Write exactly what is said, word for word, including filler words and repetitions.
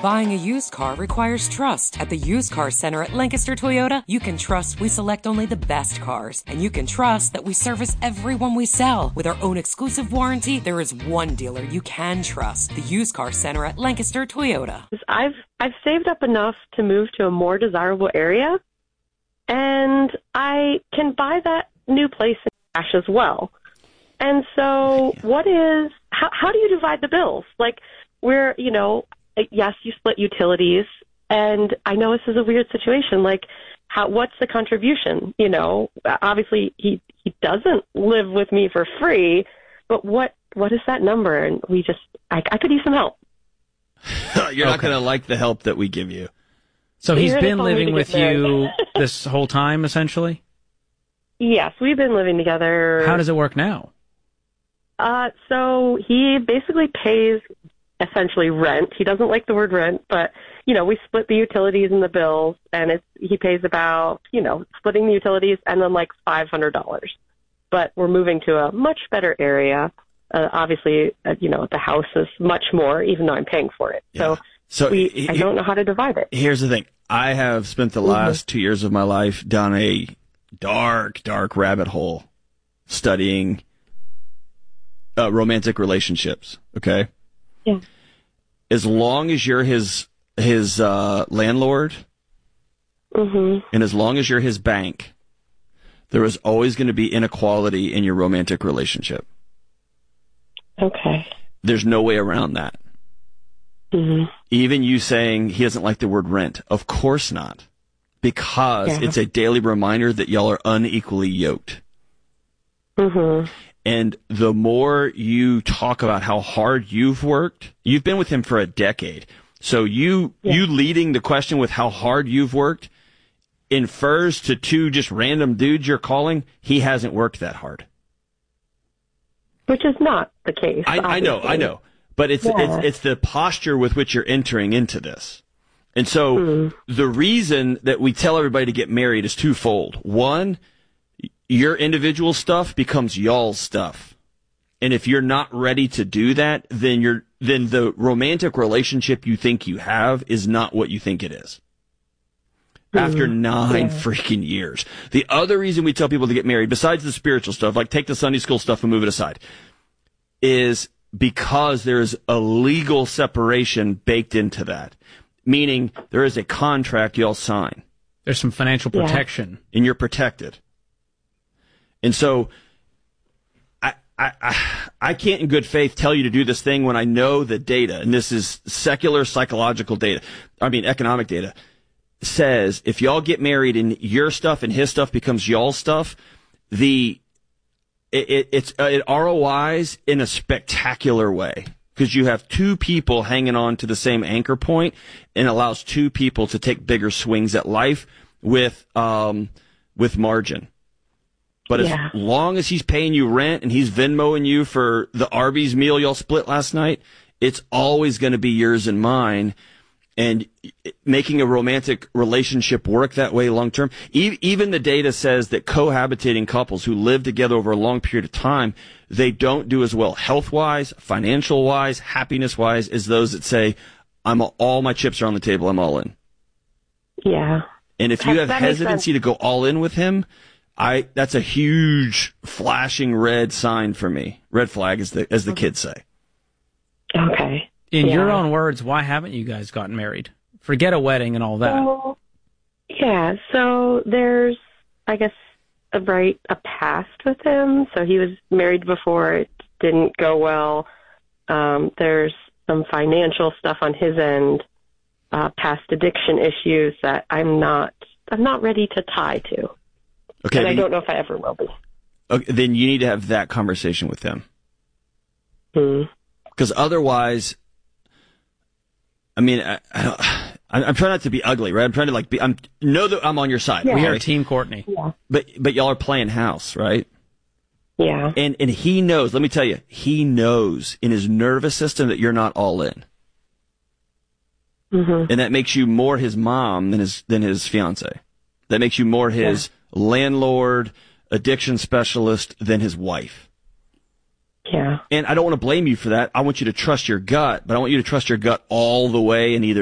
Buying a used car requires trust. At the Used Car Center at Lancaster Toyota, you can trust we select only the best cars. And you can trust that we service everyone we sell. With our own exclusive warranty, there is one dealer you can trust. The Used Car Center at Lancaster Toyota. I've, I've saved up enough to move to a more desirable area, and I can buy that new place in cash as well. And so what is, how, how do you divide the bills? Like, we're, you know, yes, you split utilities, and I know this is a weird situation. Like, how? What's the contribution? You know, obviously he he doesn't live with me for free, but what what is that number? And we just, I, I could use some help. You're not going to like the help that we give you. So he's You're been gonna tell me living to with get there. you this whole time, essentially? Yes, we've been living together. How does it work now? Uh, so he basically pays essentially rent. He doesn't like the word rent, but, you know, we split the utilities and the bills, and it's, he pays about, you know, splitting the utilities and then like five hundred dollars. But we're moving to a much better area. Uh, obviously, uh, you know, the house is much more, even though I'm paying for it. Yeah. So, So we, he- I don't know how to divide it. Here's the thing. I have spent the last Mm-hmm. two years of my life down a dark, dark rabbit hole studying uh, romantic relationships. Okay. Yeah. As long as you're his, his, uh, landlord, Mm-hmm. and as long as you're his bank, there is always going to be inequality in your romantic relationship. Okay. There's no way around that. Mm-hmm. Even you saying he doesn't like the word rent. Of course not. Because Yeah. it's a daily reminder that y'all are unequally yoked. Mm-hmm. And the more you talk about how hard you've worked, you've been with him for a decade. So you, Yeah. you leading the question with how hard you've worked infers to two just random dudes you're calling, he hasn't worked that hard. Which is not the case. I, I know, I obviously. know. But it's, Yeah. it's, it's the posture with which you're entering into this. And so Mm. the reason that we tell everybody to get married is twofold. One, your individual stuff becomes y'all's stuff. And if you're not ready to do that, then you're, then the romantic relationship you think you have is not what you think it is. After nine Yeah. freaking years. The other reason we tell people to get married, besides the spiritual stuff, like take the Sunday school stuff and move it aside, is because there is a legal separation baked into that. Meaning there is a contract y'all sign. There's some financial Yeah. protection. And you're protected. And so I, I, I, I can't in good faith tell you to do this thing when I know the data, and this is secular psychological data, I mean economic data, says if y'all get married and your stuff and his stuff becomes y'all's stuff, the it, it, it's uh, it R O Is in a spectacular way because you have two people hanging on to the same anchor point and allows two people to take bigger swings at life with um with margin. But Yeah. as long as he's paying you rent and he's Venmoing you for the Arby's meal y'all split last night, it's always going to be yours and mine. And making a romantic relationship work that way long term, e- even the data says that cohabitating couples who live together over a long period of time, they don't do as well health wise, financial wise, happiness wise as those that say, I'm a- all my chips are on the table, I'm all in. Yeah. And if you have That makes hesitancy to go all in with him, I that's a huge flashing red sign for me. Red flag, as the as the kids say. Okay. In Yeah. your own words, why haven't you guys gotten married? Forget a wedding and all that. So, yeah, so there's, I guess, a right, a past with him. So he was married before. It didn't go well. Um, there's some financial stuff on his end, uh, past addiction issues that I'm not, I'm not ready to tie to. Okay, And I then, don't know if I ever will be. okay, then you need to have that conversation with him. Hmm. Because otherwise, I mean, I, I don't, I'm I'm trying not to be ugly, right? I'm trying to like be, I'm know that I'm on your side. Yeah. We are right? Team Courtney. Yeah. But but y'all are playing house, right? Yeah. And and he knows. Let me tell you, he knows in his nervous system that you're not all in, Mm-hmm. and that makes you more his mom than his than his fiance. That makes you more his landlord, addiction specialist than his wife. Yeah. And I don't want to blame you for that. I want you to trust your gut, but I want you to trust your gut all the way and either